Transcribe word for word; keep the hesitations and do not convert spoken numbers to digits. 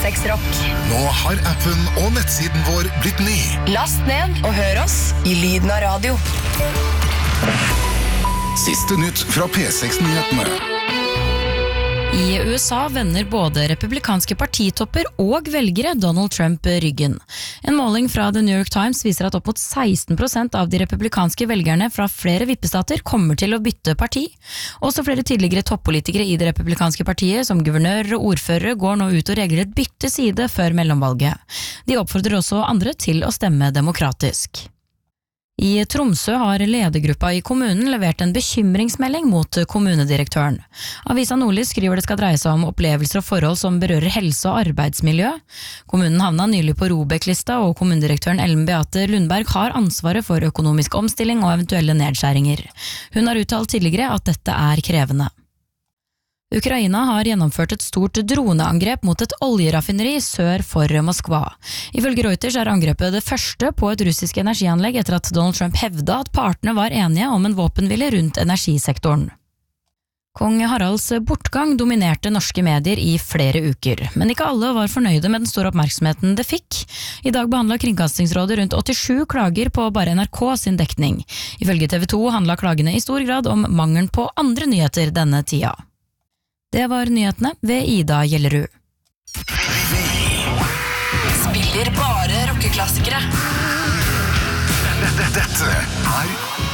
seks Rock. Nå har appen og nettsiden vår blitt ny. Last ned og hør oss i lyden av radio. Siste nytt fra P seks-nyhetene. I U S A vender både republikanske partitopper og velgere Donald Trump ryggen. En måling fra The New York Times viser at opp mot seksten prosent av de republikanske velgerne fra flere vippestater kommer til å bytte parti. Også flere tidligere toppolitikere i det republikanske partiet, som guvernører og ordførere, går nå ut og regler et bytte side før mellomvalget. De oppfordrer også andre til å stemme demokratisk. I Tromsø har ledergruppa i kommunen levert en bekymringsmelding mot kommunedirektøren. Avisa Nordlys skriver det skal dreie seg om opplevelser og forhold som berører helse og arbeidsmiljø. Kommunen havna nylig på ROBEK-lista, og kommunedirektøren Ellen Beate Lundberg har ansvaret for økonomisk omstilling og eventuelle nedskjæringer. Hun har uttalt tidligere at dette er krevende. Ukraina har gjennomført et stort droneangrep mot et oljeraffineri sør for Moskva. Ifølge Reuters er angrepet det første på et russisk energianlegg etter at Donald Trump hevda at partene var enige om en våpenhvile rundt energisektoren. Kong Haralds bortgang dominerte norske medier i flere uker, men ikke alle var fornøyde med den store oppmerksomheten det fikk. I dag behandlet Kringkastingsrådet rundt åttisju klager på bare N R K sin dekning. Ifølge T V to handlet klagene i stor grad om mangelen på andre nyheter denne tida. Det var nyhetene ved Ida Gjellerud. Spiller bare rockeklassikere. Dette er